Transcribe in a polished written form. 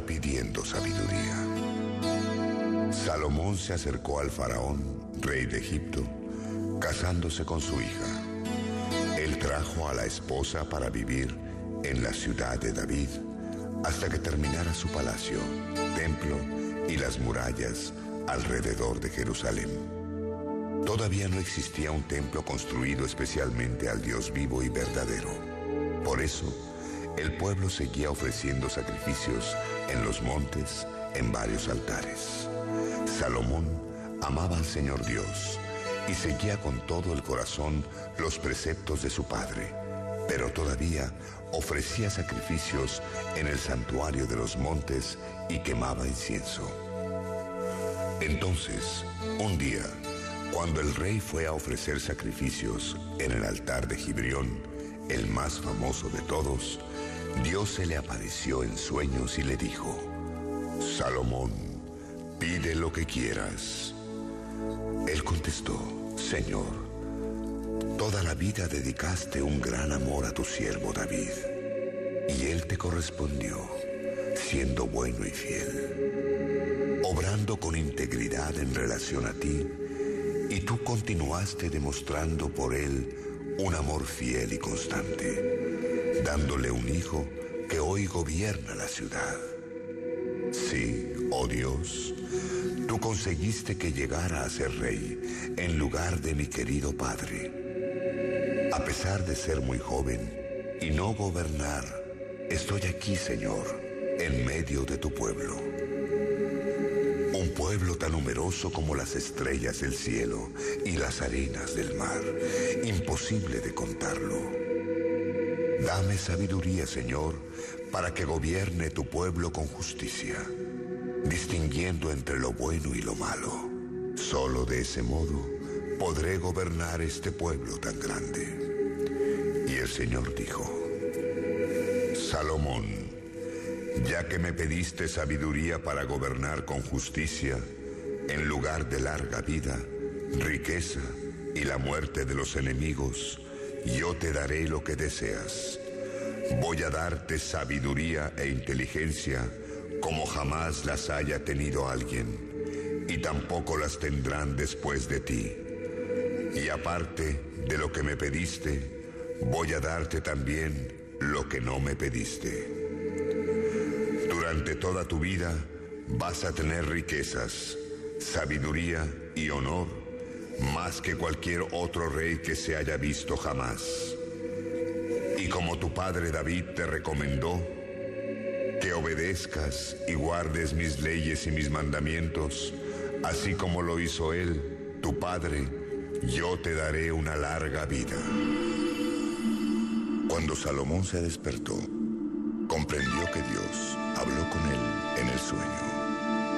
pidiendo sabiduría. Salomón se acercó al faraón, rey de Egipto, casándose con su hija. Él trajo a la esposa para vivir en la ciudad de David hasta que terminara su palacio, templo y las murallas alrededor de Jerusalén. Todavía no existía un templo construido especialmente al Dios vivo y verdadero. Por eso, el pueblo seguía ofreciendo sacrificios en los montes, en varios altares. Salomón amaba al Señor Dios y seguía con todo el corazón los preceptos de su padre, pero todavía ofrecía sacrificios en el santuario de los montes y quemaba incienso. Entonces, un día, cuando el rey fue a ofrecer sacrificios en el altar de Gibeón, el más famoso de todos, Dios se le apareció en sueños y le dijo: Salomón, pide lo que quieras. Él contestó: Señor, toda la vida dedicaste un gran amor a tu siervo David, y él te correspondió, siendo bueno y fiel, obrando con integridad en relación a ti, y tú continuaste demostrando por él un amor fiel y constante, dándole un hijo que hoy gobierna la ciudad. Sí, oh Dios, tú conseguiste que llegara a ser rey en lugar de mi querido padre. A pesar de ser muy joven y no gobernar, estoy aquí, Señor, en medio de tu pueblo. Un pueblo tan numeroso como las estrellas del cielo y las arenas del mar, imposible de contarlo. Dame sabiduría, Señor, para que gobierne tu pueblo con justicia, distinguiendo entre lo bueno y lo malo. Solo de ese modo podré gobernar este pueblo tan grande. Y el Señor dijo: Salomón, ya que me pediste sabiduría para gobernar con justicia, en lugar de larga vida, riqueza y la muerte de los enemigos, yo te daré lo que deseas. Voy a darte sabiduría e inteligencia como jamás las haya tenido alguien, y tampoco las tendrán después de ti. Y aparte de lo que me pediste, voy a darte también lo que no me pediste. Durante toda tu vida vas a tener riquezas, sabiduría y honor, más que cualquier otro rey que se haya visto jamás. Y como tu padre David te recomendó, que obedezcas y guardes mis leyes y mis mandamientos, así como lo hizo él, tu padre, yo te daré una larga vida. Cuando Salomón se despertó, comprendió que Dios habló con él en el sueño.